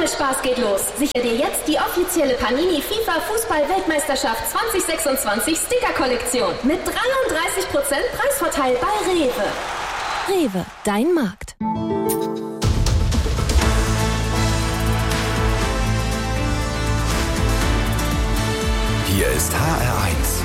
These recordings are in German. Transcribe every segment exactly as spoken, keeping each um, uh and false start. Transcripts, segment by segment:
Spaß geht los. Sichere dir jetzt die offizielle Panini FIFA Fußball-Weltmeisterschaft zwanzig sechsundzwanzig Sticker-Kollektion mit dreiunddreißig Prozent Preisvorteil bei Rewe. Rewe, dein Markt. Hier ist H R eins.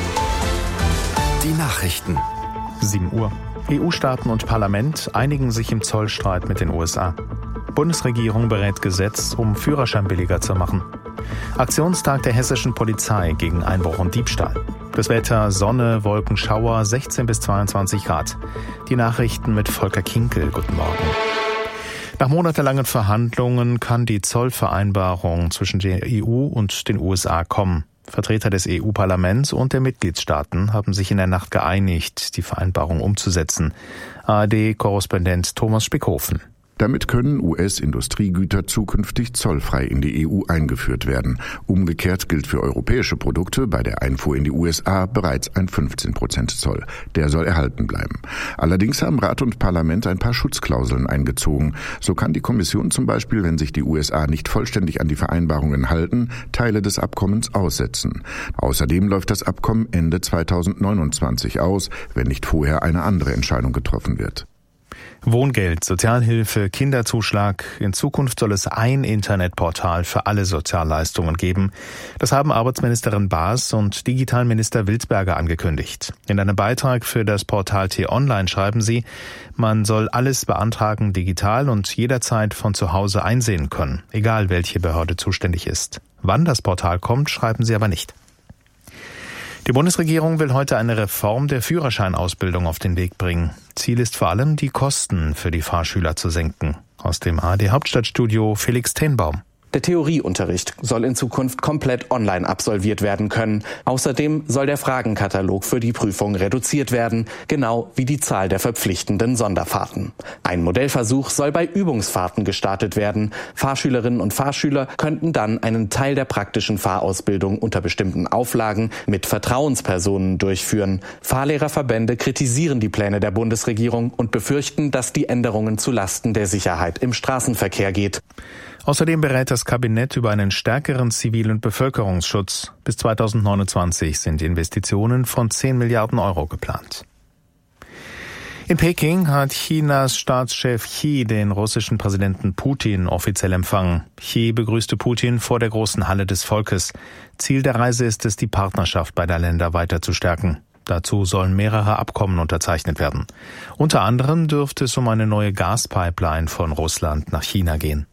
Die Nachrichten. sieben Uhr. E U-Staaten und Parlament einigen sich im Zollstreit mit den U S A. Bundesregierung berät Gesetz, um Führerschein billiger zu machen. Aktionstag der hessischen Polizei gegen Einbruch und Diebstahl. Das Wetter, Sonne, Wolken, Schauer, sechzehn bis zweiundzwanzig Grad. Die Nachrichten mit Volker Kinkel. Guten Morgen. Nach monatelangen Verhandlungen kann die Zollvereinbarung zwischen der E U und den U S A kommen. Vertreter des E U-Parlaments und der Mitgliedstaaten haben sich in der Nacht geeinigt, die Vereinbarung umzusetzen. A R D-Korrespondent Thomas Spickhofen. Damit können U S-Industriegüter zukünftig zollfrei in die E U eingeführt werden. Umgekehrt gilt für europäische Produkte bei der Einfuhr in die U S A bereits ein fünfzehn Prozent Zoll. Der soll erhalten bleiben. Allerdings haben Rat und Parlament ein paar Schutzklauseln eingezogen. So kann die Kommission zum Beispiel, wenn sich die U S A nicht vollständig an die Vereinbarungen halten, Teile des Abkommens aussetzen. Außerdem läuft das Abkommen Ende zweitausendneunundzwanzig aus, wenn nicht vorher eine andere Entscheidung getroffen wird. Wohngeld, Sozialhilfe, Kinderzuschlag. In Zukunft soll es ein Internetportal für alle Sozialleistungen geben. Das haben Arbeitsministerin Baas und Digitalminister Wildberger angekündigt. In einem Beitrag für das Portal T-Online schreiben sie, man soll alles beantragen digital und jederzeit von zu Hause einsehen können, egal welche Behörde zuständig ist. Wann das Portal kommt, schreiben sie aber nicht. Die Bundesregierung will heute eine Reform der Führerscheinausbildung auf den Weg bringen. Ziel ist vor allem, die Kosten für die Fahrschüler zu senken. Aus dem A R D-Hauptstadtstudio Felix Tenbaum. Der Theorieunterricht soll in Zukunft komplett online absolviert werden können. Außerdem soll der Fragenkatalog für die Prüfung reduziert werden, genau wie die Zahl der verpflichtenden Sonderfahrten. Ein Modellversuch soll bei Übungsfahrten gestartet werden. Fahrschülerinnen und Fahrschüler könnten dann einen Teil der praktischen Fahrausbildung unter bestimmten Auflagen mit Vertrauenspersonen durchführen. Fahrlehrerverbände kritisieren die Pläne der Bundesregierung und befürchten, dass die Änderungen zu Lasten der Sicherheit im Straßenverkehr geht. Außerdem berät das Kabinett über einen stärkeren Zivil- und Bevölkerungsschutz. Bis zweitausendneunundzwanzig sind Investitionen von zehn Milliarden Euro geplant. In Peking hat Chinas Staatschef Xi den russischen Präsidenten Putin offiziell empfangen. Xi begrüßte Putin vor der großen Halle des Volkes. Ziel der Reise ist es, die Partnerschaft beider Länder weiter zu stärken. Dazu sollen mehrere Abkommen unterzeichnet werden. Unter anderem dürfte es um eine neue Gaspipeline von Russland nach China gehen.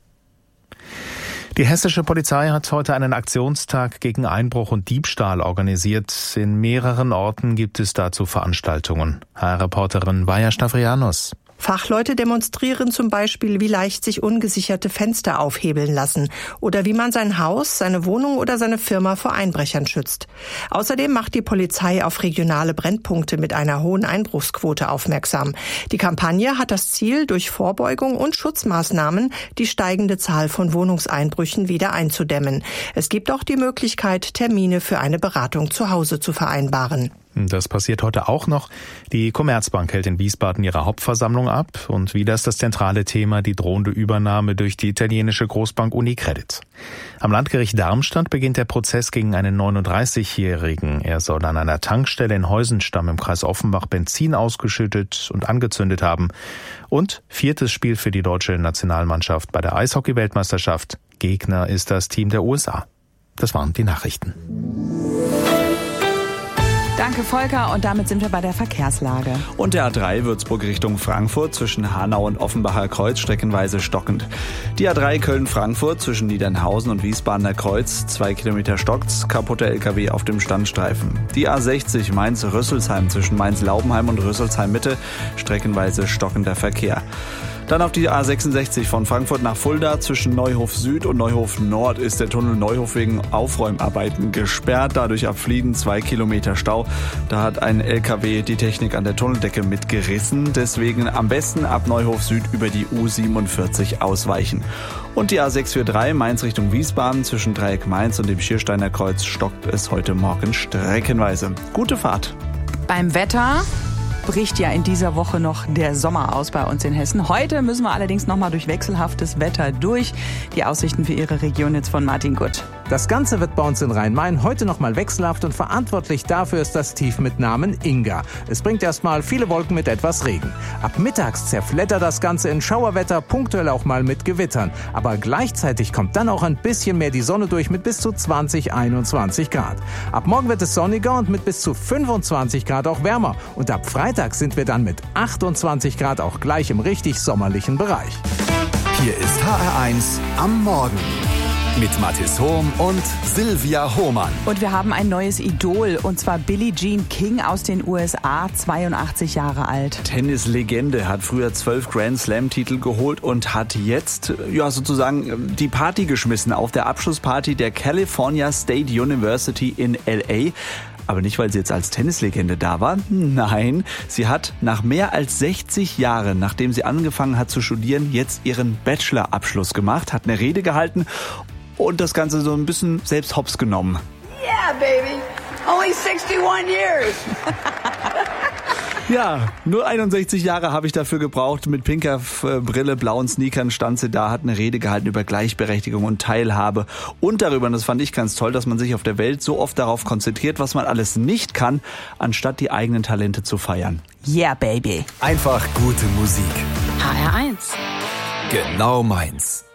Die hessische Polizei hat heute einen Aktionstag gegen Einbruch und Diebstahl organisiert. In mehreren Orten gibt es dazu Veranstaltungen. H R-Reporterin Vaja Stavrianos. Fachleute demonstrieren zum Beispiel, wie leicht sich ungesicherte Fenster aufhebeln lassen oder wie man sein Haus, seine Wohnung oder seine Firma vor Einbrechern schützt. Außerdem macht die Polizei auf regionale Brennpunkte mit einer hohen Einbruchsquote aufmerksam. Die Kampagne hat das Ziel, durch Vorbeugung und Schutzmaßnahmen die steigende Zahl von Wohnungseinbrüchen wieder einzudämmen. Es gibt auch die Möglichkeit, Termine für eine Beratung zu Hause zu vereinbaren. Das passiert heute auch noch. Die Commerzbank hält in Wiesbaden ihre Hauptversammlung ab und wieder ist das zentrale Thema die drohende Übernahme durch die italienische Großbank Unicredit. Am Landgericht Darmstadt beginnt der Prozess gegen einen neununddreißigjährigen. Er soll an einer Tankstelle in Heusenstamm im Kreis Offenbach Benzin ausgeschüttet und angezündet haben. Und viertes Spiel für die deutsche Nationalmannschaft bei der Eishockey-Weltmeisterschaft. Gegner ist das Team der U S A. Das waren die Nachrichten. Danke, Volker. Und damit sind wir bei der Verkehrslage. Und der A drei Würzburg Richtung Frankfurt zwischen Hanau und Offenbacher Kreuz streckenweise stockend. Die A drei Köln-Frankfurt zwischen Niedernhausen und Wiesbadener Kreuz, zwei Kilometer stockt's, kaputter L K W auf dem Standstreifen. Die A sechzig Mainz-Rüsselsheim zwischen Mainz-Laubenheim und Rüsselsheim-Mitte, streckenweise stockender Verkehr. Dann auf die A sechsundsechzig von Frankfurt nach Fulda zwischen Neuhof Süd und Neuhof Nord ist der Tunnel Neuhof wegen Aufräumarbeiten gesperrt. Dadurch ab Flieden zwei Kilometer Stau. Da hat ein L K W die Technik an der Tunneldecke mitgerissen. Deswegen am besten ab Neuhof Süd über die U siebenundvierzig ausweichen. Und die A sechs vier drei Mainz Richtung Wiesbaden zwischen Dreieck Mainz und dem Schiersteiner Kreuz stockt es heute Morgen streckenweise. Gute Fahrt. Beim Wetter... bricht ja in dieser Woche noch der Sommer aus bei uns in Hessen. Heute müssen wir allerdings noch mal durch wechselhaftes Wetter durch. Die Aussichten für Ihre Region jetzt von Martin Gutt. Das Ganze wird bei uns in Rhein-Main heute noch mal wechselhaft und verantwortlich dafür ist das Tief mit Namen Inga. Es bringt erstmal viele Wolken mit etwas Regen. Ab mittags zerflettert das Ganze in Schauerwetter, punktuell auch mal mit Gewittern. Aber gleichzeitig kommt dann auch ein bisschen mehr die Sonne durch mit bis zu zwanzig, einundzwanzig Grad. Ab morgen wird es sonniger und mit bis zu fünfundzwanzig Grad auch wärmer. Und ab Freitag sind wir dann mit achtundzwanzig Grad auch gleich im richtig sommerlichen Bereich. Hier ist H R eins am Morgen. Mit Mathis Hohm und Silvia Hohmann. Und wir haben ein neues Idol, und zwar Billie Jean King aus den U S A, zweiundachtzig Jahre alt. Tennislegende, hat früher zwölf Grand Slam-Titel geholt und hat jetzt ja sozusagen die Party geschmissen auf der Abschlussparty der California State University in L A. Aber nicht, weil sie jetzt als Tennislegende da war. Nein, sie hat nach mehr als sechzig Jahren, nachdem sie angefangen hat zu studieren, jetzt ihren Bachelor-Abschluss gemacht, hat eine Rede gehalten und das Ganze so ein bisschen selbst hops genommen. Yeah, baby. Only sixty-one years. Ja, nur einundsechzig Jahre habe ich dafür gebraucht. Mit pinker Brille, blauen Sneakern stand sie da, hat eine Rede gehalten über Gleichberechtigung und Teilhabe. Und darüber, und das fand ich ganz toll, dass man sich auf der Welt so oft darauf konzentriert, was man alles nicht kann, anstatt die eigenen Talente zu feiern. Yeah, baby. Einfach gute Musik. H R eins. Genau meins.